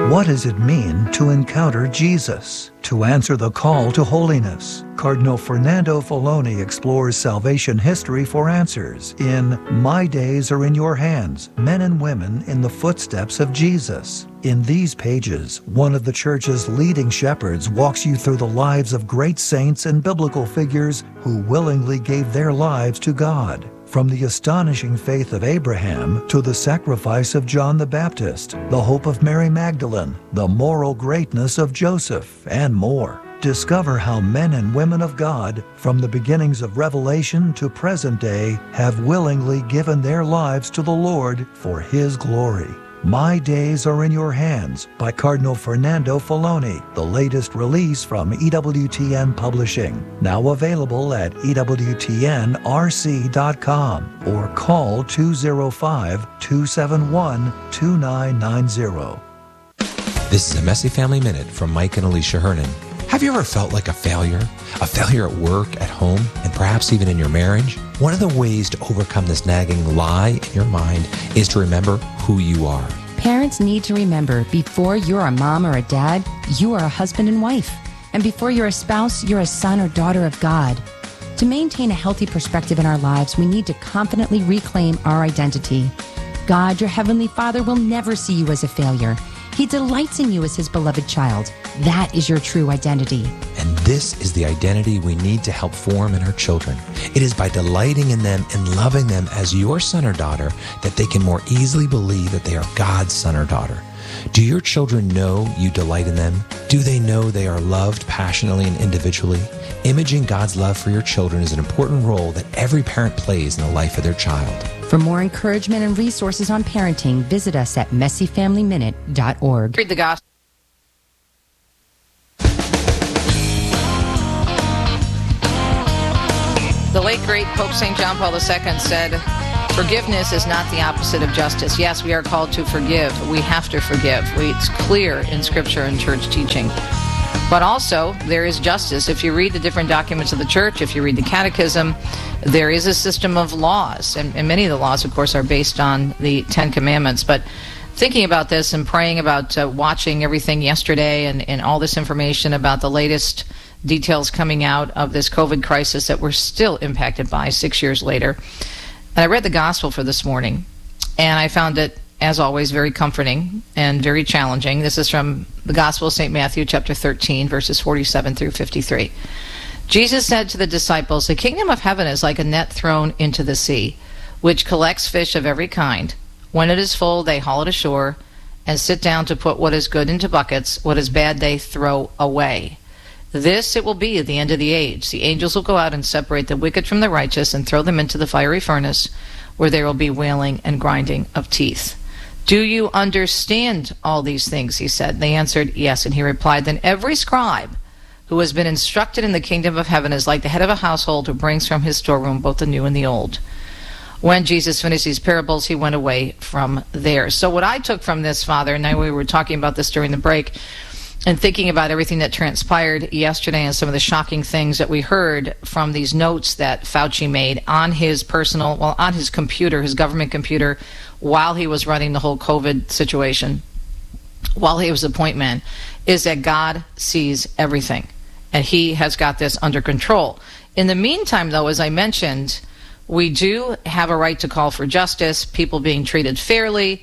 What does it mean to encounter Jesus? To answer the call to holiness, Cardinal Fernando Filoni explores salvation history for answers in My Days Are in Your Hands, Men and Women in the Footsteps of Jesus. In these pages, one of the Church's leading shepherds walks you through the lives of great saints and biblical figures who willingly gave their lives to God. From the astonishing faith of Abraham to the sacrifice of John the Baptist, the hope of Mary Magdalene, the moral greatness of Joseph, and more. Discover how men and women of God, from the beginnings of Revelation to present day, have willingly given their lives to the Lord for His glory. My Days Are in Your Hands by Cardinal Fernando Filoni, the latest release from EWTN Publishing. Now available at EWTNRC.com or call 205-271-2990. This is a Messy Family Minute from Mike and Alicia Hernan. Have you ever felt like a failure? A failure at work, at home, and perhaps even in your marriage? One of the ways to overcome this nagging lie in your mind is to remember who you are. Parents need to remember, before you're a mom or a dad, you are a husband and wife. And before you're a spouse, you're a son or daughter of God. To maintain a healthy perspective in our lives, we need to confidently reclaim our identity. God, your Heavenly Father, will never see you as a failure. He delights in you as His beloved child. That is your true identity. And this is the identity we need to help form in our children. It is by delighting in them and loving them as your son or daughter that they can more easily believe that they are God's son or daughter. Do your children know you delight in them? Do they know they are loved passionately and individually? Imaging God's love for your children is an important role that every parent plays in the life of their child. For more encouragement and resources on parenting, visit us at messyfamilyminute.org. Read the gospel. The late, great Pope St. John Paul II said, forgiveness is not the opposite of justice. Yes, we are called to forgive. We have to forgive. It's clear in Scripture and church teaching. But also, there is justice. If you read the different documents of the church, if you read the catechism, there is a system of laws. And many of the laws, of course, are based on the Ten Commandments. But thinking about this and praying about watching everything yesterday and all this information about the latest details coming out of this COVID crisis that we're still impacted by 6 years later. And I read the gospel for this morning, and I found it, as always, very comforting and very challenging. This is from the Gospel of St. Matthew, chapter 13, verses 47 through 53. Jesus said to the disciples, "The kingdom of heaven is like a net thrown into the sea, which collects fish of every kind. When it is full, they haul it ashore and sit down to put what is good into buckets, what is bad they throw away. This it will be at the end of the age. The angels will go out and separate the wicked from the righteous and throw them into the fiery furnace, where there will be wailing and grinding of teeth." "Do you understand all these things?" he said. They answered, "Yes." And he replied, "Then every scribe who has been instructed in the kingdom of heaven is like the head of a household who brings from his storeroom both the new and the old." When Jesus finished these parables, he went away from there. So what I took from this, Father, and we were talking about this during the break, and thinking about everything that transpired yesterday and some of the shocking things that we heard from these notes that Fauci made on his on his computer, his government computer, while he was running the whole COVID situation, while he was a point man, is that God sees everything, and He has got this under control. In the meantime, though, as I mentioned, we do have a right to call for justice, people being treated fairly.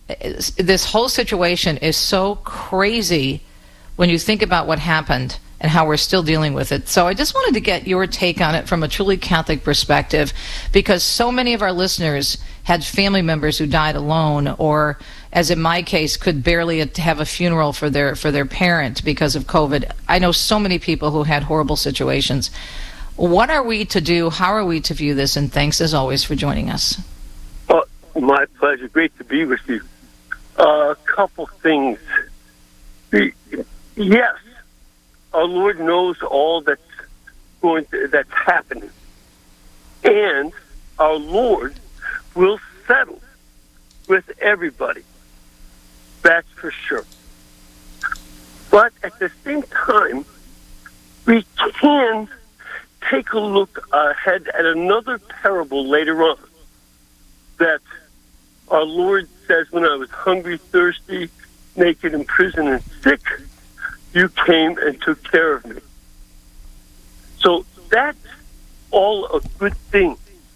This whole situation is so crazy when you think about what happened and how we're still dealing with it. So I just wanted to get your take on it from a truly Catholic perspective, because so many of our listeners had family members who died alone, or, as in my case, could barely have a funeral for their parent because of COVID. I know so many people who had horrible situations. What are we to do? How are we to view this? And thanks, as always, for joining us. Well, my pleasure. Great to be with you. A couple things. Yes, our Lord knows all that's happening, and our Lord will settle with everybody. That's for sure. But at the same time, we can take a look ahead at another parable later on that our Lord says, "When I was hungry, thirsty, naked, in prison, and sick, you came and took care of me. So that's all a good thing.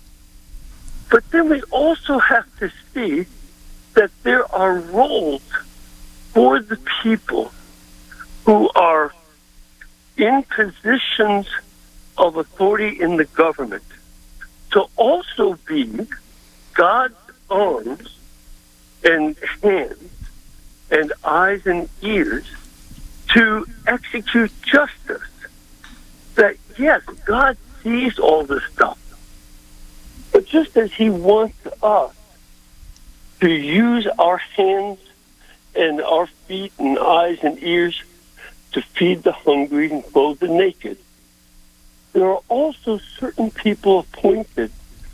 But then we also have to see that there are roles for the people who are in positions of authority in the government to also be God's arms and hands and eyes and ears to execute justice. That, yes, God sees all this stuff. But just as he wants us to use our hands and our feet and eyes and ears to feed the hungry and clothe the naked, there are also certain people appointed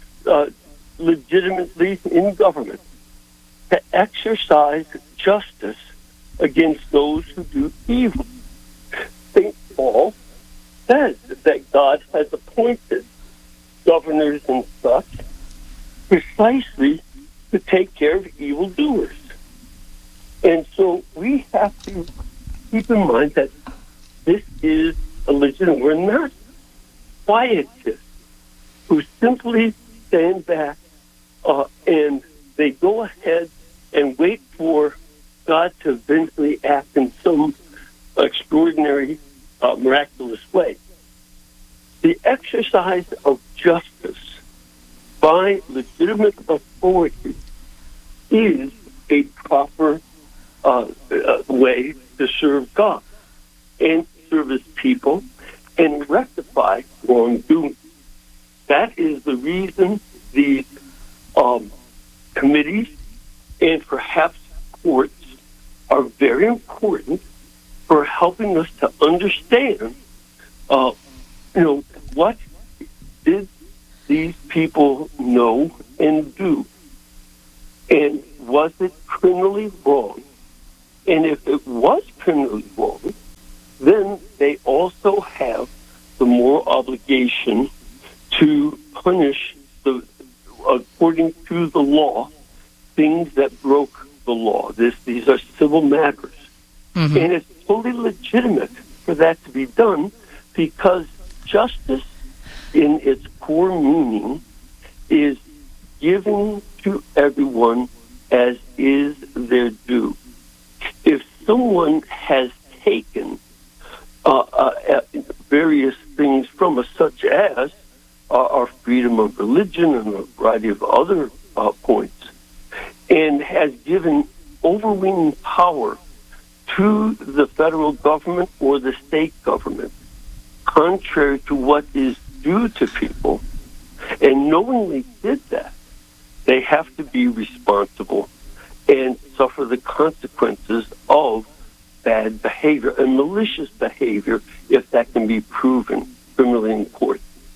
legitimately in government to exercise justice against those who do evil. St. Paul says that God has appointed governors and such precisely to take care of evildoers. And so we have to keep in mind that this is a legitimate. We're not quietists who simply stand back and they go ahead and wait for God to eventually act in some extraordinary, miraculous way. The exercise of justice by legitimate authority is a proper way to serve God and serve his people and rectify wrongdoing. That is the reason these committees and perhaps courts are very important for helping us to understand, what did these people know and do? And was it criminally wrong? And if it was criminally wrong, then they also have the moral obligation to punish, according to the law, things that broke the law. These are civil matters. Mm-hmm. And it's fully legitimate for that to be done because justice in its core meaning is giving to everyone as is their due. If someone has taken various things from us, such as our freedom of religion and a variety of other points, and has given overweening power to the federal government or the state government, contrary to what is due to people, and knowingly did that, they have to be responsible and suffer the consequences of bad behavior and malicious behavior if that can be proven criminally in court.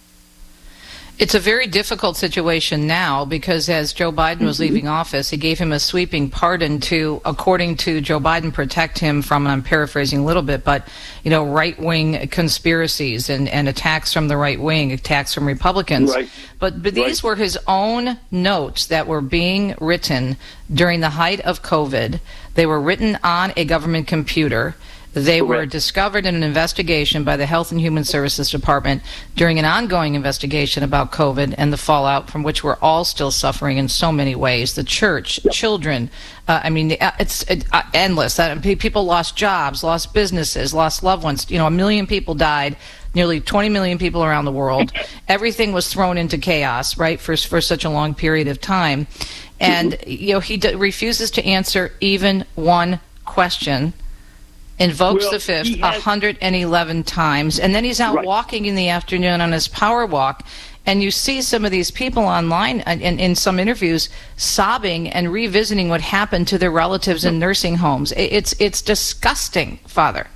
It's a very difficult situation now because as Joe Biden was leaving office, he gave him a sweeping pardon to, according to Joe Biden, protect him from, and I'm paraphrasing a little bit, but, right-wing conspiracies and attacks from the right wing, attacks from Republicans. Right. But these were his own notes that were being written during the height of COVID. They were written on a government computer. They were discovered in an investigation by the Health and Human Services Department during an ongoing investigation about COVID and the fallout from which we're all still suffering in so many ways. The church, children, it's endless. People lost jobs, lost businesses, lost loved ones. 1 million people died, nearly 20 million people around the world. Everything was thrown into chaos, right, for such a long period of time. And, he refuses to answer even one question. Invokes the fifth 111 times, and then he's out walking in the afternoon on his power walk, and you see some of these people online in some interviews sobbing and revisiting what happened to their relatives in nursing homes. It's disgusting, Father.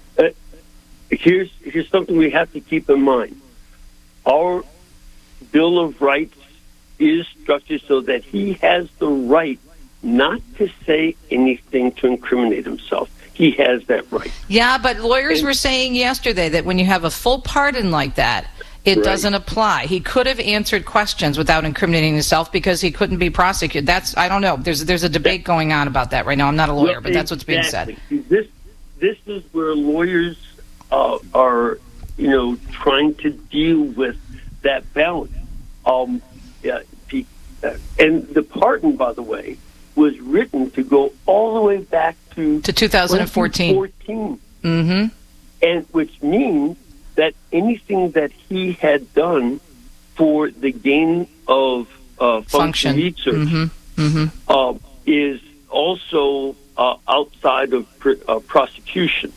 Here's something we have to keep in mind. Our Bill of Rights is structured so that he has the right not to say anything to incriminate himself. He has that right. Yeah, but lawyers were saying yesterday that when you have a full pardon like that, It Right. doesn't apply. He could have answered questions without incriminating himself because he couldn't be prosecuted. I don't know. There's a debate going on about that right now. I'm not a lawyer, but that's what's being said. This is where lawyers are, trying to deal with that balance. And the pardon, by the way, was written to go all the way back to 2014. 2014. And which means that anything that he had done for the gain of function research is also outside of prosecution.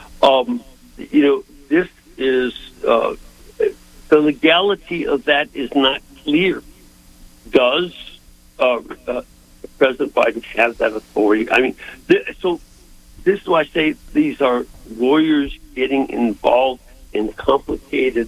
This is the legality of that is not clear. Does President Biden have that authority? I mean, so this is why I say these are lawyers getting involved in complicated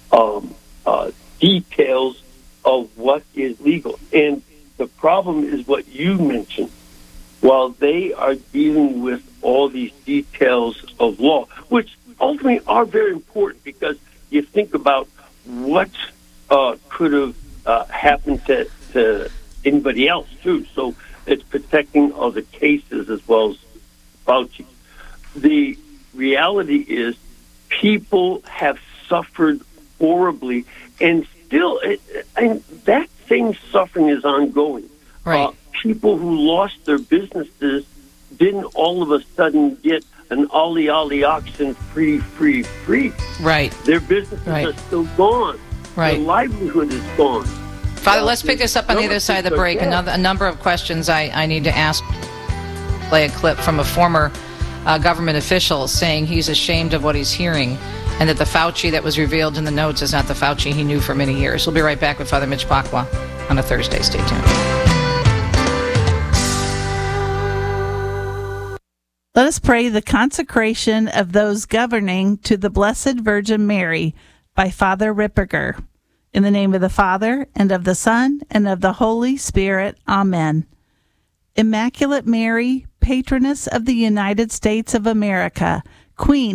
details of what is legal. And the problem is what you mentioned. While they are dealing with all these details of law, which ultimately are very important because you think about what could have happened to anybody else, too. So it's protecting other cases as well as Fauci. The reality is people have suffered horribly, and still, and that same suffering is ongoing. Right. People who lost their businesses didn't all of a sudden get an ollie oxen free. Right. Their businesses are still gone. Right. Their livelihood is gone. Father, let's pick this up on the other side of the break. A number of questions I need to ask. Play a clip from a former government official saying he's ashamed of what he's hearing and that the Fauci that was revealed in the notes is not the Fauci he knew for many years. We'll be right back with Father Mitch Pacwa on a Thursday. Stay tuned. Let us pray the consecration of those governing to the Blessed Virgin Mary by Father Ripperger. In the name of the Father, and of the Son, and of the Holy Spirit. Amen. Immaculate Mary, patroness of the United States of America, Queen